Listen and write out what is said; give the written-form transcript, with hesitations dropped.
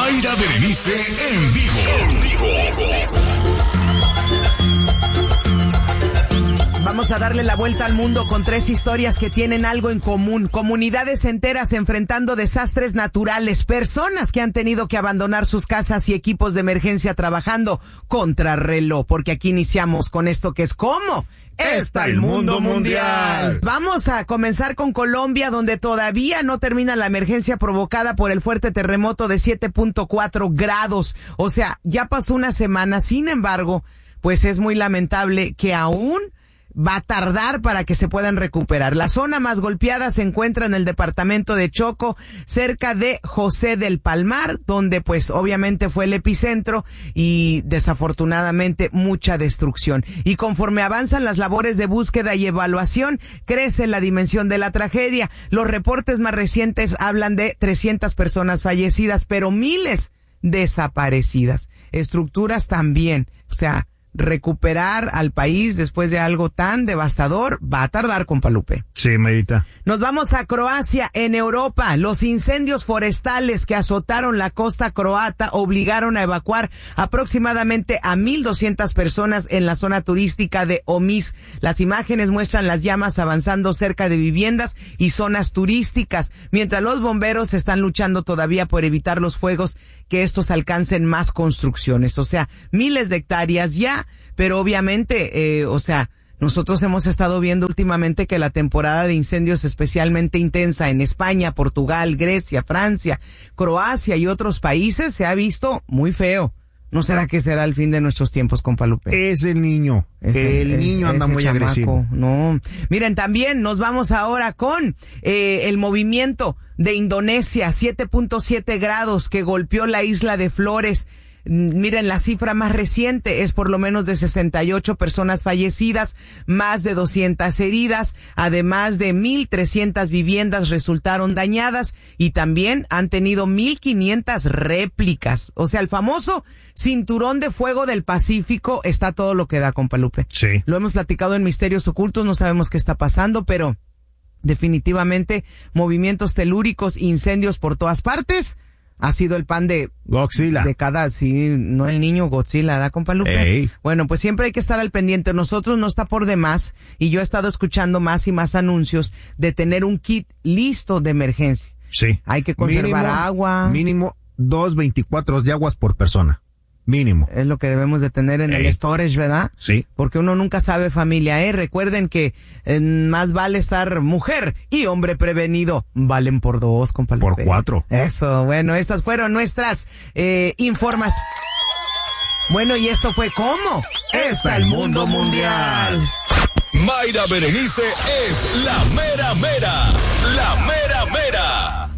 Mayra Berenice en vivo. Vamos a darle la vuelta al mundo con 3 historias que tienen algo en común. Comunidades enteras enfrentando desastres naturales, personas que han tenido que abandonar sus casas y equipos de emergencia trabajando contra reloj, porque aquí iniciamos con esto que es ¿cómo? Está el mundo mundial. Vamos a comenzar con Colombia, donde todavía no termina la emergencia provocada por el fuerte terremoto de 7.4 grados. O sea, ya pasó una semana. Sin embargo, pues es muy lamentable que aún va a tardar para que se puedan recuperar. La zona más golpeada se encuentra en el departamento de Chocó, cerca de José del Palmar, donde pues obviamente fue el epicentro y desafortunadamente mucha destrucción. Y conforme avanzan las labores de búsqueda y evaluación, crece la dimensión de la tragedia. Los reportes más recientes hablan de 300 personas fallecidas, pero miles desaparecidas. Estructuras también. O sea, recuperar al país después de algo tan devastador va a tardar, compa Lupe. Sí, Marita. Nos vamos a Croacia, en Europa. Los incendios forestales que azotaron la costa croata obligaron a evacuar aproximadamente a 1,200 personas en la zona turística de Omiš. Las imágenes muestran las llamas avanzando cerca de viviendas y zonas turísticas, mientras los bomberos están luchando todavía por evitar los fuegos, que estos alcancen más construcciones. O sea, miles de hectáreas ya, pero obviamente, nosotros hemos estado viendo últimamente que la temporada de incendios especialmente intensa en España, Portugal, Grecia, Francia, Croacia y otros países se ha visto muy feo. ¿No será que será el fin de nuestros tiempos, compa Lupe? Es el niño. El niño anda muy chamaco, agresivo. No. Miren, también nos vamos ahora con el movimiento de Indonesia, 7.7 grados que golpeó la isla de Flores. Miren, la cifra más reciente es por lo menos de 68 personas fallecidas, más de 200 heridas, además de 1,300 viviendas resultaron dañadas y también han tenido 1,500 réplicas. O sea, el famoso cinturón de fuego del Pacífico está todo lo que da, compa Lupe. Sí. Lo hemos platicado en Misterios Ocultos, no sabemos qué está pasando, pero definitivamente movimientos telúricos, incendios por todas partes. Ha sido el pan de Godzilla. De cada, sí, no el niño Godzilla, ¿da, compa Lupe? Ey. Bueno, pues siempre hay que estar al pendiente. Nosotros no está por demás, y yo he estado escuchando más y más anuncios de tener un kit listo de emergencia. Sí. Hay que conservar agua. Mínimo 2 24 de aguas por persona. Mínimo. Es lo que debemos de tener en el storage, ¿verdad? Sí. Porque uno nunca sabe, familia, ¿eh? Recuerden que más vale estar mujer y hombre prevenido. Valen por 2, compa Lupe. Por 4. Eso, bueno, estas fueron nuestras informas. Bueno, y esto fue ¿cómo? Está el mundo mundial. Mayra Berenice es la mera mera. La mera mera.